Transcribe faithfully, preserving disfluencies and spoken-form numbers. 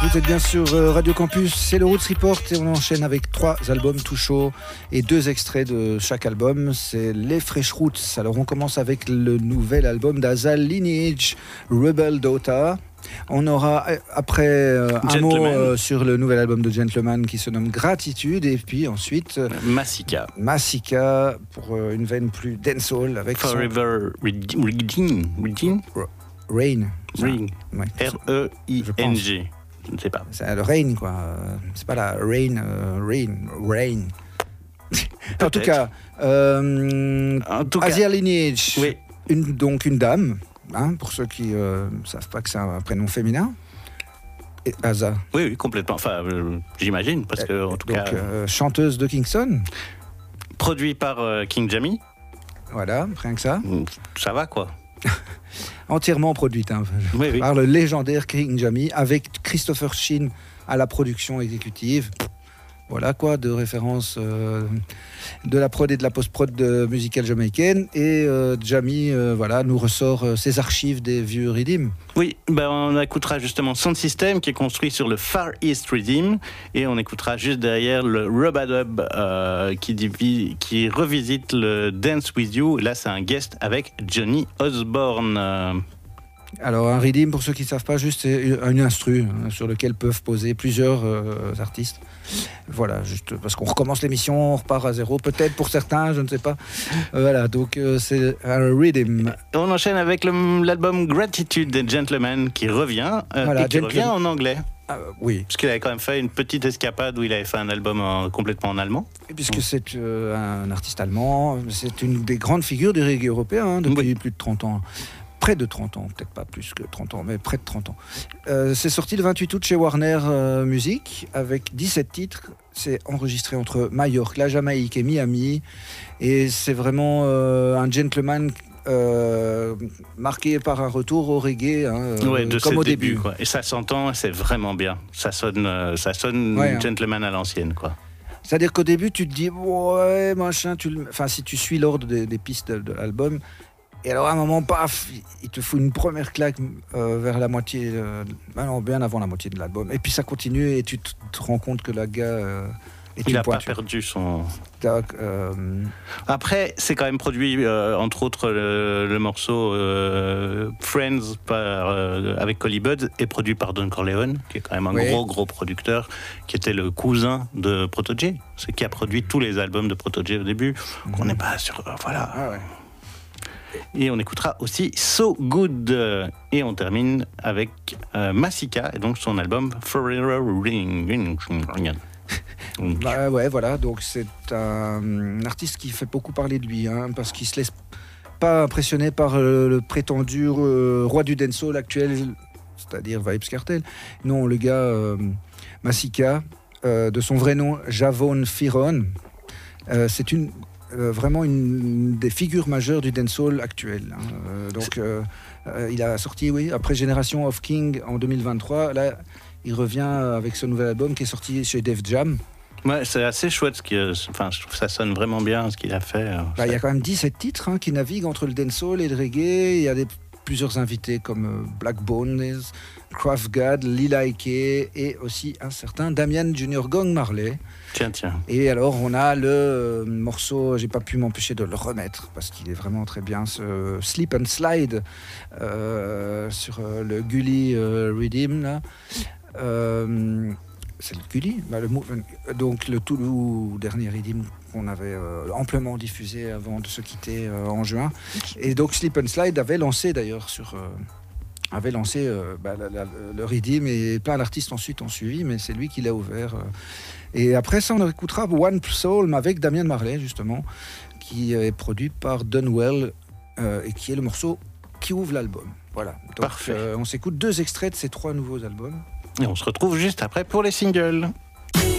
Vous êtes bien sur Radio Campus, c'est le Roots Report et on enchaîne avec trois albums tout chauds et deux extraits de chaque album. C'est les Fresh Roots. Alors on commence avec le nouvel album d'Azal Lineage, Rebel Daughter. On aura après euh, un mot euh, sur le nouvel album de Gentleman qui se nomme Gratitude et puis ensuite euh, Massika. Massika pour euh, une veine plus dancehall avec Forever son... Reading Reading Rain. Rain. Ouais. R E I N G. Je ne sais pas. C'est le rain, quoi. C'est pas la rain, euh, rain, rain. en tout cas, euh, en tout Asia cas, Lineage, oui. une, donc une dame, hein, pour ceux qui ne euh, savent pas que c'est un prénom féminin. Et Asa. Oui, oui, complètement. Enfin, euh, j'imagine, parce que en tout donc, cas, euh, chanteuse de Kingston. Produit par euh, King Jammy. Voilà, rien que ça. Ça va, quoi. Entièrement produite hein, oui, oui. par le légendaire King Jammy avec Christopher Sheen à la production exécutive. Voilà quoi, de référence euh, de la prod et de la post-prod de musicale jamaïcaine. Et euh, Jammy euh, voilà, nous ressort euh, ses archives des vieux Rhythm. Oui, ben on écoutera justement Sound System qui est construit sur le Far East Rhythm. Et on écoutera juste derrière le Rub-a-Dub euh, qui, divi- qui revisite le Dance With You. Là, c'est un guest avec Johnny Osborne. Euh, Alors un rhythm, pour ceux qui ne savent pas, juste c'est une instru hein, sur lequel peuvent poser plusieurs euh, artistes. Voilà, juste parce qu'on recommence l'émission, on repart à zéro, peut-être pour certains, je ne sais pas. Euh, voilà, donc euh, c'est un rhythm. On enchaîne avec le, l'album Gratitude des Gentlemen qui revient, euh, voilà, et qui Gentle... revient en anglais. Ah, oui. Parce qu'il avait quand même fait une petite escapade où il avait fait un album en, complètement en allemand. Et puisque mmh. c'est euh, un artiste allemand, c'est une des grandes figures du reggae européen hein, depuis oui. plus de trente ans. Près de trente ans, peut-être pas plus que trente ans, mais près de trente ans. Euh, c'est sorti le vingt-huit août chez Warner euh, Music, avec dix-sept titres. C'est enregistré entre Majorque, la Jamaïque et Miami. Et c'est vraiment euh, un gentleman euh, marqué par un retour au reggae, hein, ouais, de comme au début. début. Quoi. Et ça s'entend, c'est vraiment bien. Ça sonne, euh, ça sonne ouais, gentleman hein. à l'ancienne, quoi. C'est-à-dire qu'au début, tu te dis, ouais, machin, tu le... enfin, si tu suis l'ordre des, des pistes de, de l'album, et alors à un moment, paf, il te fout une première claque euh, vers la moitié, euh, non, bien avant la moitié de l'album. Et puis ça continue et tu te, te rends compte que la gars euh, est il une n'a pas pointure. perdu son... Euh... Après, c'est quand même produit, euh, entre autres, le, le morceau euh, Friends par, euh, avec Collie Buddz est produit par Don Corleone, qui est quand même un oui. gros, gros producteur, qui était le cousin de Protoje. C'est qui a produit tous les albums de Protoje au début. Mm-hmm. On n'est pas sur... Euh, voilà. Ah ouais. Et on écoutera aussi So Good. Et on termine avec euh, Massika et donc son album Forever Ring. Bah ouais, voilà. Donc c'est un artiste qui fait beaucoup parler de lui, hein, parce qu'il se laisse pas impressionner par euh, le prétendu euh, roi du dancehall actuel, c'est-à-dire Vybz Kartel. Non, le gars euh, Massika, euh, de son vrai nom Javon Firon, euh, c'est une Euh, vraiment une des figures majeures du dancehall actuel. Hein. Euh, donc, euh, euh, il a sorti, oui, après Generation of King en deux mille vingt-trois. Là, il revient avec ce nouvel album qui est sorti chez Def Jam. Ouais, c'est assez chouette. Ce qui, enfin, je trouve que ça sonne vraiment bien ce qu'il a fait. Bah, il y a quand même dix-sept titres hein, qui naviguent entre le dancehall et le reggae. Il y a des, plusieurs invités comme euh, Black Bones, Craft God, Lila Ike et aussi un certain Damian Junior Gong Marley. Tiens, tiens. Et alors, on a le euh, morceau, j'ai pas pu m'empêcher de le remettre parce qu'il est vraiment très bien, ce Slip and Slide euh, sur euh, le Gully euh, Rhythm. Là. Euh, c'est le Gully bah, le, donc, le tout dernier Rhythm qu'on avait euh, amplement diffusé avant de se quitter euh, en juin. Et donc, Slip and Slide avait lancé d'ailleurs sur. Euh, avait lancé euh, bah, la, la, le Rhythm et plein d'artistes ensuite ont suivi, mais c'est lui qui l'a ouvert. Euh. Et après ça, on écoutera One Soul avec Damian Marley, justement, qui est produit par Dunwell euh, et qui est le morceau qui ouvre l'album. Voilà. Donc, parfait. Euh, on s'écoute deux extraits de ces trois nouveaux albums. Et on se retrouve juste après pour les singles.